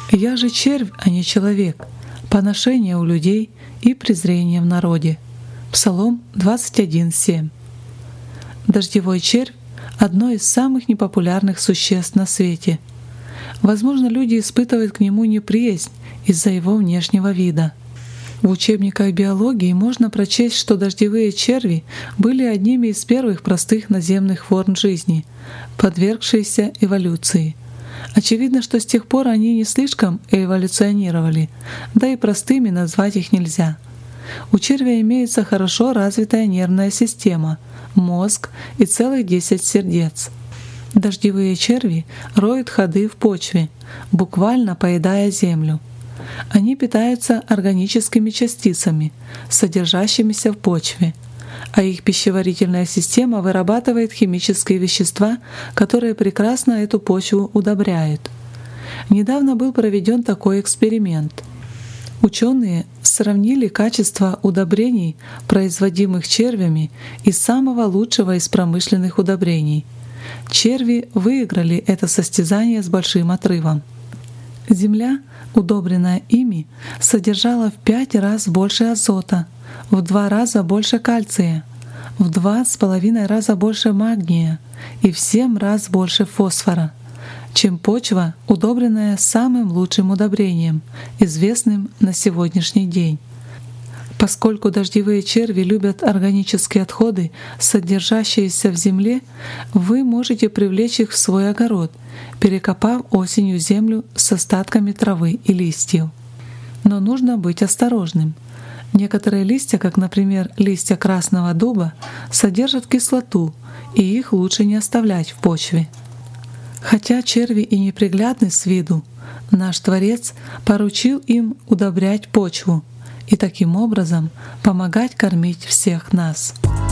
«Я же червь, а не человек», поношение у людей и презрение в народе. Псалом 21:7. Дождевой червь — одно из самых непопулярных существ на свете. Возможно, люди испытывают к нему неприязнь из-за его внешнего вида. В учебниках биологии можно прочесть, что дождевые черви были одними из первых простых наземных форм жизни, подвергшиеся эволюции. Очевидно, что с тех пор они не слишком эволюционировали, да и простыми назвать их нельзя. У червя имеется хорошо развитая нервная система, мозг и целых 10 сердец. Дождевые черви роют ходы в почве, буквально поедая землю. Они питаются органическими частицами, содержащимися в почве, а их пищеварительная система вырабатывает химические вещества, которые прекрасно эту почву удобряют. Недавно был проведен такой эксперимент. Ученые сравнили качество удобрений, производимых червями, и самого лучшего из промышленных удобрений. Черви выиграли это состязание с большим отрывом. Земля, удобренная ими, содержала в 5 раз больше азота, в 2 раза больше кальция, в 2,5 раза больше магния и в 7 раз больше фосфора, чем почва, удобренная самым лучшим удобрением, известным на сегодняшний день. Поскольку дождевые черви любят органические отходы, содержащиеся в земле, вы можете привлечь их в свой огород, перекопав осенью землю с остатками травы и листьев. Но нужно быть осторожным. Некоторые листья, как, например, листья красного дуба, содержат кислоту, и их лучше не оставлять в почве. Хотя черви и неприглядны с виду, наш Творец поручил им удобрять почву и таким образом помогать кормить всех нас.